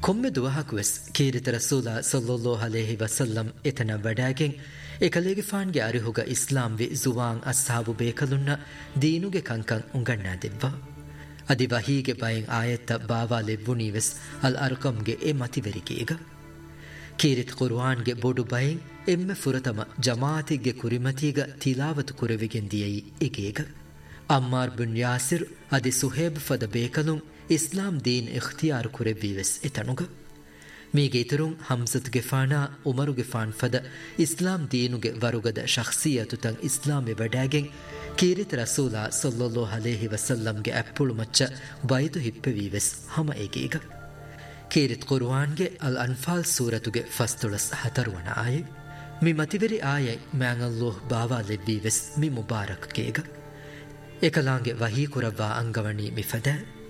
ಕೊಮ್ಮೆ ದುವಹಕುವೆಸ್ ಕೀರಿತ ರಸೂಲ ಸಲ್ಲಲ್ಲಾಹು ಅಲೈಹಿ ವಸಲ್ಲಂ ಎತನ ವಡಾಗೆಂ ಏಕಲೇಗೆ ಫಾನ್ಗೆ ಅರಿಹುಗ ಇಸ್ಲಾಂ V Juan ಅಸ್ಹಾಬು ಬೇಕಲುನ್ನ ದೀನುಗೆ ಕಂಕಂ ಉಂಗಣ್ಣಾ ದೆವ್ವ ಅದಿ ವಹೀಗೆ ಬಯಂ ಆಯತ್ತ ಬಾವಾ ಲೆವ್ವುನೀವೆಸ್ ಅಲ್ ಅರ್ಕಂಗೆ ಎ ಮತಿವೆರಿಕೇಗ ಕೀರಿತ್ ಕುರ್ಆನ್ಗೆ ಬೋಡು ಬಯಂ ಎಮ್ಮೆ ಫುರತಮ ಜಮಾತಿಗೆ ಕುರಿಮತಿಗ ತಿಲಾವತು ಕುರವಿಗೆನ್ ದಿಯೈ ಎಗೇಗ ಅಮ್ಮಾರ್ ಬಿನ್ ಯಾಸಿರ್ ಅದಿ ಸುಹೇಬ್ ಫದ ಬೇಕಲುಂ ಇಸ್ಲಾಂ ದೀನ್ ಇಖ್ತಿಯಾರ್ ಕುರೆವ್ವಿವೆಸ್ ಎತನುಗ ಮೀಗೆ ಇತರುಂ ಹಮ್ಸತ್ ಗೆಫಾನಾ ಉಮರು ಗೆಫಾನ್ ಫದ ಇಸ್ಲಾಂ ದೀನುಗೆ ವರುಗದ ಶಖ್ಸಿಯತು ತಂ ಇಸ್ಲಾಮಿ ವಡಾಗೆಂ ಕೀರಿತ ರಸೂಲ ಸಲ್ಲಲ್ಲಾಹು ಅಲೈಹಿ ವಸಲ್ಲಂಗೆ ಅಪ್ಪುಳು ಮಚ್ಚ ಬೈದು ಹಿಪ್ಪೆವೀವೆಸ್ ಹಮ ಎಗೀಗ ಕೀರಿತ್ ಕುರ್ಆನ್ಗೆ ಅಲ್ ಅನ್ಫಾಲ್ ಸೂರತುಗೆ ಫಸ್ತುಳಸ್ ಹತರುವಣ ಆಯೆ ಮಿ ಮತಿವೆರಿ ಆಯೆ ಮ್ಯಾಂಗಲ್ಲೋಹ್ ಬಾವಾ ಲೆವ್ವೀವೆಸ್ ಮಿ ಮುಬಾರಕ್ ಕೇಗ ಏಕಲಾಂಗೆ ವಹೀ ಕುರವ್ವಾ ಅಂಗವಣಿ ಮಿಫದ